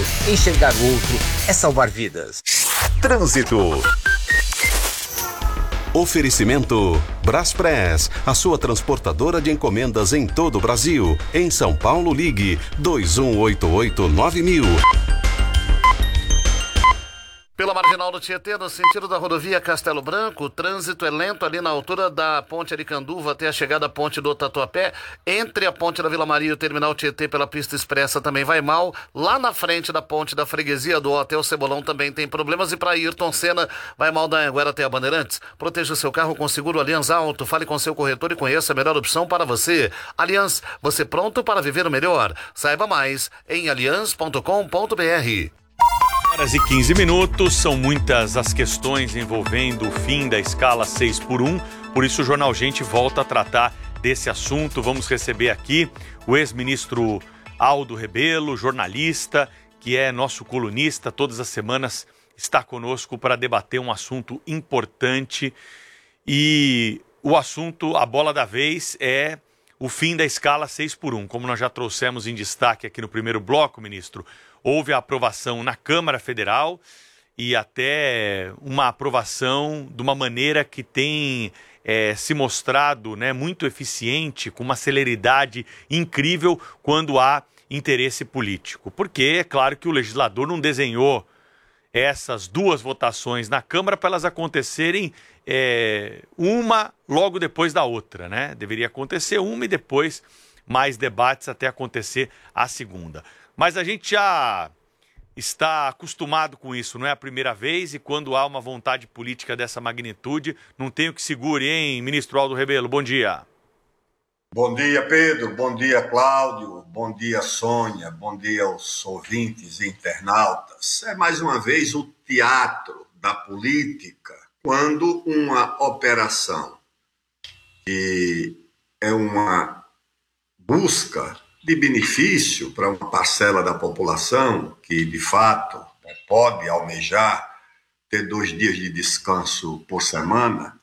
Enxergar o outro é salvar vidas. Trânsito. Oferecimento Braspress, a sua transportadora de encomendas em todo o Brasil. Em São Paulo, ligue 2188-9000. Pela Marginal do Tietê, no sentido da rodovia Castelo Branco, o trânsito é lento ali na altura da ponte Aricanduva até a chegada à ponte do Tatuapé. Entre a ponte da Vila Maria e o terminal Tietê pela pista expressa também vai mal. Lá na frente da ponte da freguesia do Hotel Cebolão também tem problemas. E para Ayrton Senna vai mal da Anhanguera até a Bandeirantes. Proteja o seu carro com seguro Allianz Auto. Fale com seu corretor e conheça a melhor opção para você. Allianz, você pronto para viver o melhor? Saiba mais em allianz.com.br. Horas e 15 minutos, são muitas as questões envolvendo o fim da escala 6x1, por isso o Jornal Gente volta a tratar desse assunto. Vamos receber aqui o ex-ministro Aldo Rebelo, jornalista, que é nosso colunista, todas as semanas está conosco para debater um assunto importante. E o assunto, a bola da vez, é o fim da escala 6x1. Como nós já trouxemos em destaque aqui no primeiro bloco, ministro, houve a aprovação na Câmara Federal e até uma aprovação de uma maneira que tem se mostrado, né, muito eficiente, com uma celeridade incrível quando há interesse político. Porque é claro que o legislador não desenhou essas duas votações na Câmara para elas acontecerem uma logo depois da outra, né? Deveria acontecer uma e depois mais debates até acontecer a segunda. Mas a gente já está acostumado com isso, não é a primeira vez, e quando há uma vontade política dessa magnitude, não tem o que segure, hein, ministro Aldo Rebelo? Bom dia. Bom dia, Pedro. Bom dia, Cláudio. Bom dia, Sônia. Bom dia aos ouvintes e internautas. É mais uma vez o teatro da política, quando uma operação que é uma busca de benefício para uma parcela da população que, de fato, pode almejar ter 2 dias de descanso por semana,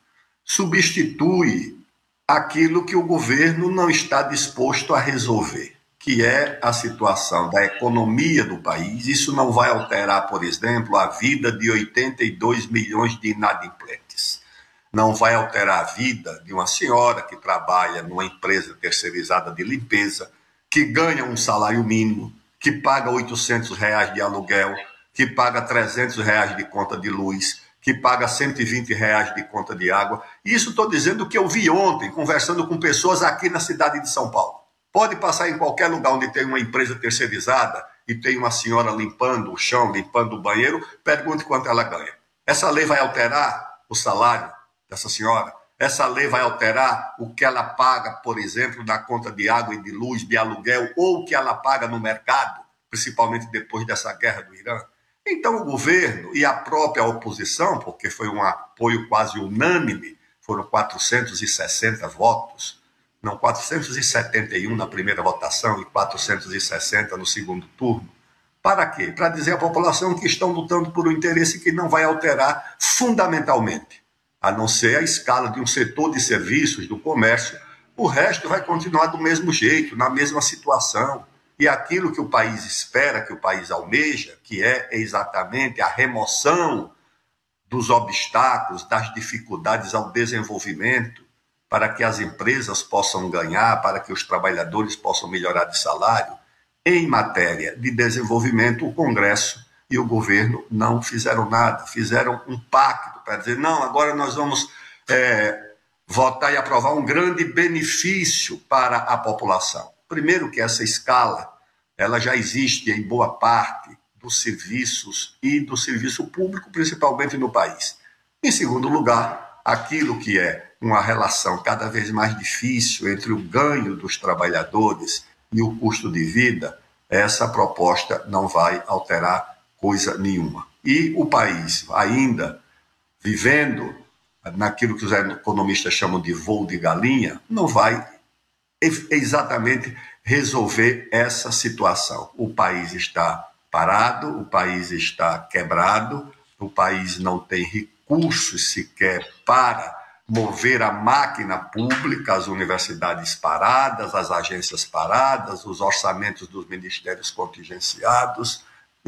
substitui aquilo que o governo não está disposto a resolver, que é a situação da economia do país. Isso não vai alterar, por exemplo, a vida de 82 milhões de inadimplentes. Não vai alterar a vida de uma senhora que trabalha numa empresa terceirizada de limpeza, que ganha um salário mínimo, que paga R$800 de aluguel, que paga R$300 de conta de luz, que paga R$120 de conta de água. Isso estou dizendo que eu vi ontem, conversando com pessoas aqui na cidade de São Paulo. Pode passar em qualquer lugar onde tem uma empresa terceirizada e tem uma senhora limpando o chão, limpando o banheiro, pergunte quanto ela ganha. Essa lei vai alterar o salário dessa senhora? Essa lei vai alterar o que ela paga, por exemplo, na conta de água e de luz, de aluguel, ou o que ela paga no mercado, principalmente depois dessa guerra do Irã? Então o governo e a própria oposição, porque foi um apoio quase unânime, foram 460 votos, não, 471 na primeira votação e 460 no segundo turno. Para quê? Para dizer à população que estão lutando por um interesse que não vai alterar fundamentalmente, a não ser a escala de um setor de serviços, do comércio. O resto vai continuar do mesmo jeito, na mesma situação. E aquilo que o país espera, que o país almeja, que é exatamente a remoção dos obstáculos, das dificuldades ao desenvolvimento, para que as empresas possam ganhar, para que os trabalhadores possam melhorar de salário. Em matéria de desenvolvimento, o Congresso e o governo não fizeram nada, fizeram um pacto para dizer, não, agora nós vamos votar e aprovar um grande benefício para a população. Primeiro que essa escala, ela já existe em boa parte dos serviços e do serviço público, principalmente no país. Em segundo lugar, aquilo que é uma relação cada vez mais difícil entre o ganho dos trabalhadores e o custo de vida, essa proposta não vai alterar coisa nenhuma. E o país ainda vivendo naquilo que os economistas chamam de voo de galinha, não vai exatamente resolver essa situação. O país está parado, o país está quebrado, o país não tem recursos sequer para mover a máquina pública, as universidades paradas, as agências paradas, os orçamentos dos ministérios contingenciados.